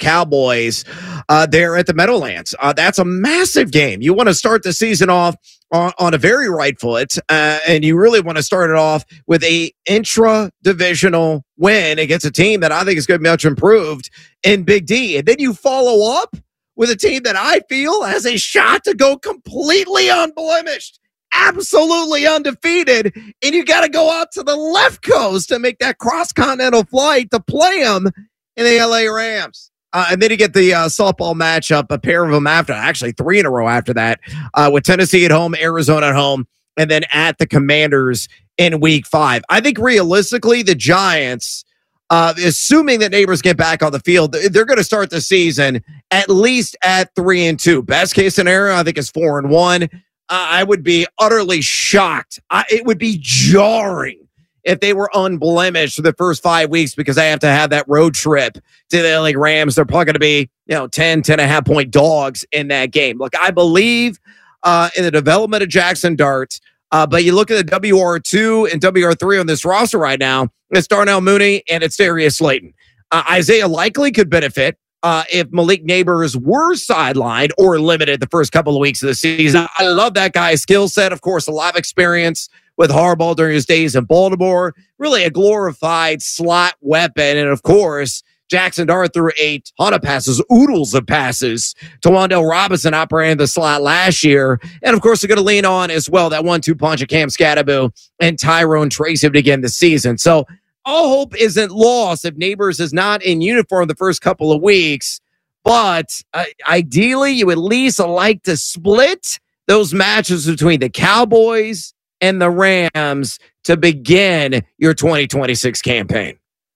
Cowboys there at the Meadowlands. That's a massive game. You want to start the season off on a very right foot, and you really want to start it off with a intra-divisional win against a team that I think is going to be much improved in Big D. And then you follow up with a team that I feel has a shot to go completely unblemished, absolutely undefeated, and you got to go out to the left coast to make that cross-continental flight to play them in the LA Rams. And then you get the softball matchup, a pair of them after, actually 3 in a row after that, with Tennessee at home, Arizona at home, and then at the Commanders in week 5. I think realistically, the Giants, assuming that Neighbors get back on the field, they're going to start the season at least at 3-2. Best case scenario, I think, is 4-1. I would be utterly shocked. It would be jarring if they were unblemished for the first 5 weeks, because I have to have that road trip to the LA Rams. They're probably going to be, 10.5 point dogs in that game. Look, I believe in the development of Jackson Dart, but you look at the WR2 and WR3 on this roster right now, it's Darnell Mooney and it's Darius Slayton. Isaiah Likely could benefit if Malik Neighbors were sidelined or limited the first couple of weeks of the season. I love that guy's skill set. Of course, a lot of experience with Harbaugh during his days in Baltimore. Really a glorified slot weapon. And of course, Jackson Dart threw a ton of passes, oodles of passes to Wan'Dale Robinson operating the slot last year. And of course, they're going to lean on as well that 1-2 punch of Cam Scatterbo and Tyrone Tracy to begin the season. So all hope isn't lost if Neighbors is not in uniform the first couple of weeks. But ideally, you at least like to split those matches between the Cowboys and the Rams to begin your 2026 campaign.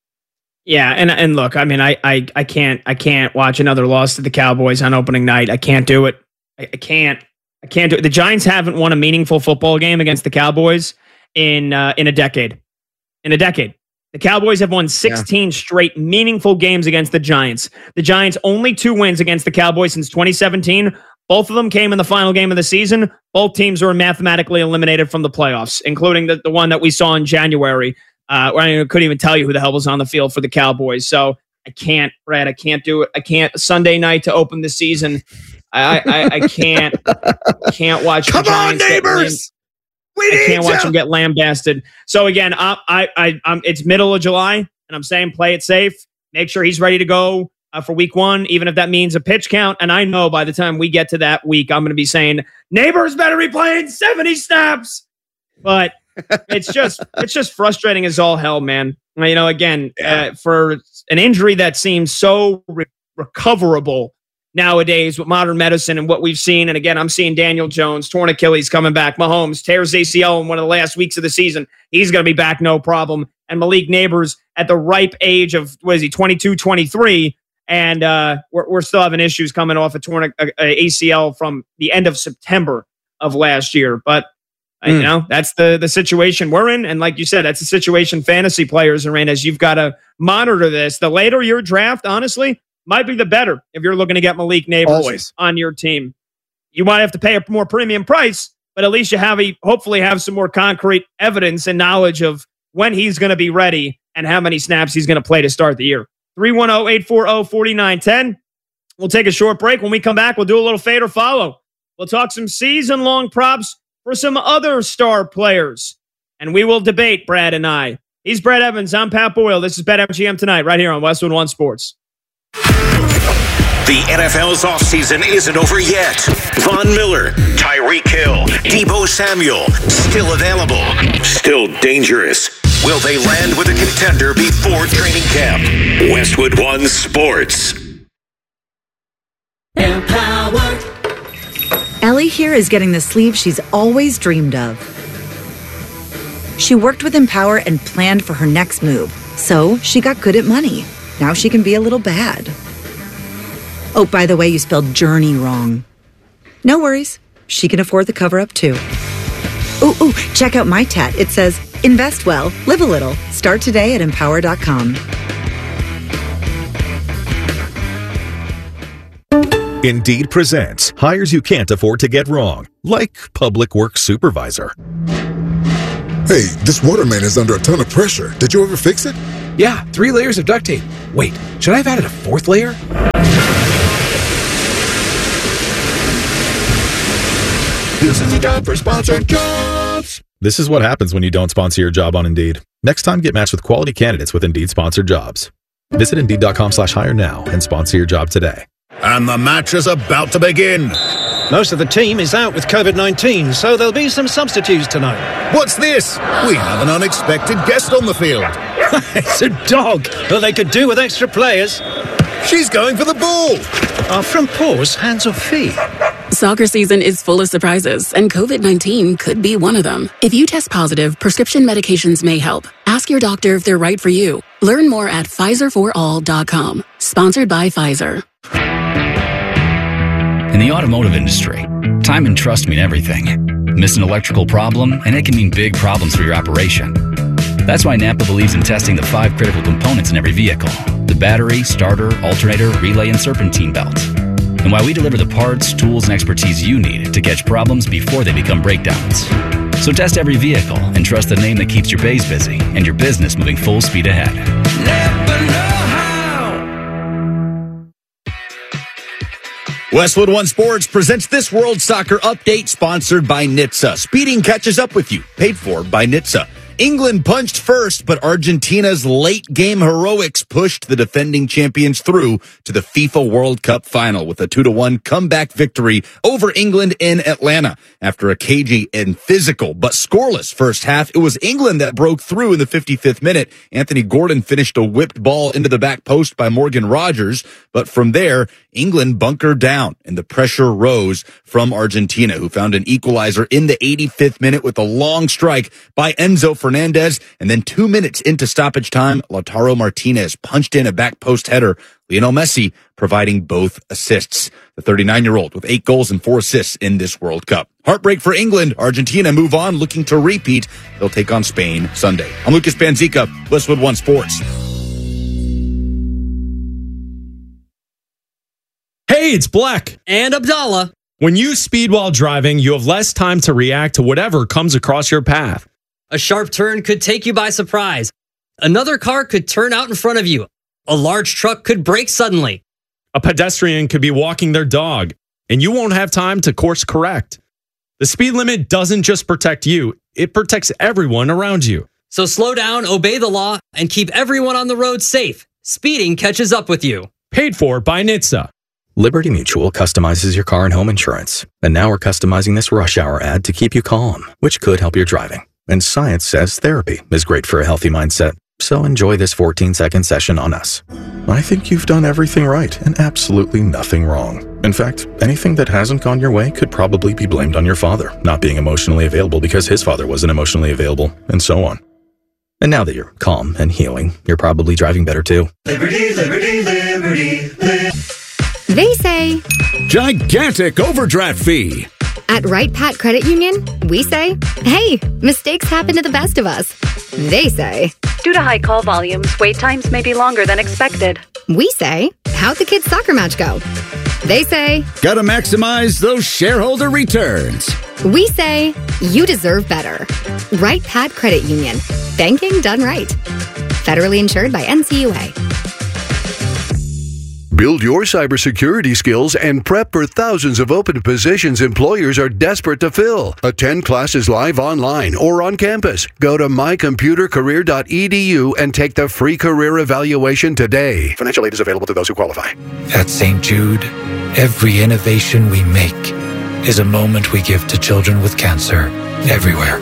Yeah, and look, I mean, I can't watch another loss to the Cowboys on opening night. I can't do it. I can't do it. The Giants haven't won a meaningful football game against the Cowboys in a decade. In a decade. The Cowboys have won 16 straight meaningful games against the Giants. The Giants' only 2 wins against the Cowboys since 2017. Both of them came in the final game of the season. Both teams were mathematically eliminated from the playoffs, including the one that we saw in January. Where I couldn't even tell you who the hell was on the field for the Cowboys. So I can't, Brad. I can't do it. I can't. Sunday night to open the season. I can't watch. Come on, Neighbors. I can't watch them get lambasted. So again, it's middle of July, and I'm saying play it safe. Make sure he's ready to go for week 1, even if that means a pitch count. And I know by the time we get to that week, I'm going to be saying Neighbors better be playing 70 snaps. But it's just frustrating as all hell, man. Again, for an injury that seems so recoverable nowadays with modern medicine and what we've seen. And again, I'm seeing Daniel Jones, torn Achilles, coming back. Mahomes tears ACL in one of the last weeks of the season. He's going to be back, no problem. And Malik Neighbors at the ripe age of, 22, 23. And we're still having issues coming off a torn ACL from the end of September of last year. But that's the situation we're in. And like you said, that's the situation fantasy players are in, as you've got to monitor this. The later your draft, honestly, might be the better if you're looking to get Malik Neighbors on your team. You might have to pay a more premium price, but at least you hopefully have some more concrete evidence and knowledge of when he's going to be ready and how many snaps he's going to play to start the year. 310-840-4910. We'll take a short break. When we come back, we'll do a little fade or follow. We'll talk some season-long props for some other star players. And we will debate, Brad and I. He's Brad Evans. I'm Pat Boyle. This is BetMGM Tonight right here on Westwood One Sports. The NFL's offseason isn't over yet. Von Miller, Tyreek Hill, Deebo Samuel, still available, still dangerous. Will they land with a contender before training camp? Westwood One Sports. Empower. Ellie here is getting the sleeve she's always dreamed of. She worked with Empower and planned for her next move, so she got good at money. Now she can be a little bad. Oh, by the way, you spelled journey wrong. No worries. She can afford the cover-up, too. Ooh, check out my tat. It says, invest well, live a little. Start today at Empower.com. Indeed presents hires you can't afford to get wrong, like Public Works Supervisor. Hey, this waterman is under a ton of pressure. Did you ever fix it? Yeah, 3 layers of duct tape. Wait, should I have added a 4th layer? This is the time for sponsored jobs. This is what happens when you don't sponsor your job on Indeed. Next time, get matched with quality candidates with Indeed-sponsored jobs. Visit Indeed.com/hire now and sponsor your job today. And the match is about to begin. Most of the team is out with COVID-19, so there'll be some substitutes tonight. What's this? We have an unexpected guest on the field. It's a dog. Well, they could do with extra players. She's going for the ball. Are front paws hands or feet? Soccer season is full of surprises, and COVID-19 could be one of them. If you test positive, prescription medications may help. Ask your doctor if they're right for you. Learn more at PfizerForAll.com. Sponsored by Pfizer. In the automotive industry, time and trust mean everything. Miss an electrical problem, and it can mean big problems for your operation. That's why Napa believes in testing the 5 critical components in every vehicle: the battery, starter, alternator, relay, and serpentine belt. And why we deliver the parts, tools, and expertise you need to catch problems before they become breakdowns. So test every vehicle and trust the name that keeps your bays busy and your business moving full speed ahead. Napa know-how. Westwood One Sports presents this World Soccer Update, sponsored by NHTSA. Speeding catches up with you, paid for by NHTSA. England punched first, but Argentina's late-game heroics pushed the defending champions through to the FIFA World Cup final with a 2-1 comeback victory over England in Atlanta. After a cagey and physical but scoreless first half, it was England that broke through in the 55th minute. Anthony Gordon finished a whipped ball into the back post by Morgan Rogers, but from there, England bunkered down and the pressure rose from Argentina, who found an equalizer in the 85th minute with a long strike by Enzo Fernandez, and then 2 minutes into stoppage time, Lautaro Martinez punched in a back post header, Lionel Messi providing both assists. The 39-year-old with 8 goals and 4 assists in this World Cup. Heartbreak for England. Argentina move on, looking to repeat. They'll take on Spain Sunday. I'm Lucas Banzica, Westwood One Sports. Hey, it's Black. And Abdallah. When you speed while driving, you have less time to react to whatever comes across your path. A sharp turn could take you by surprise. Another car could turn out in front of you. A large truck could brake suddenly. A pedestrian could be walking their dog, and you won't have time to course correct. The speed limit doesn't just protect you, it protects everyone around you. So slow down, obey the law, and keep everyone on the road safe. Speeding catches up with you. Paid for by NHTSA. Liberty Mutual customizes your car and home insurance. And now we're customizing this rush hour ad to keep you calm, which could help your driving. And science says therapy is great for a healthy mindset. So enjoy this 14-second session on us. I think you've done everything right and absolutely nothing wrong. In fact, anything that hasn't gone your way could probably be blamed on your father not being emotionally available because his father wasn't emotionally available, and so on. And now that you're calm and healing, you're probably driving better too. Liberty, liberty, liberty, liberty. They say gigantic overdraft fee. At Wright Pat Credit Union, we say, hey, mistakes happen to the best of us. They say, due to high call volumes, wait times may be longer than expected. We say, how'd the kids' soccer match go? They say, gotta maximize those shareholder returns. We say, you deserve better. Wright Pat Credit Union. Banking done right. Federally insured by NCUA. Build your cybersecurity skills and prep for thousands of open positions employers are desperate to fill. Attend classes live online or on campus. Go to mycomputercareer.edu and take the free career evaluation today. Financial aid is available to those who qualify. At St. Jude, every innovation we make is a moment we give to children with cancer everywhere.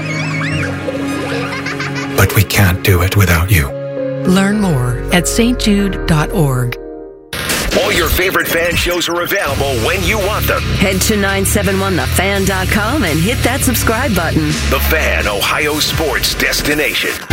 But we can't do it without you. Learn more at stjude.org. All your favorite fan shows are available when you want them. Head to 971thefan.com and hit that subscribe button. The Fan, Ohio sports destination.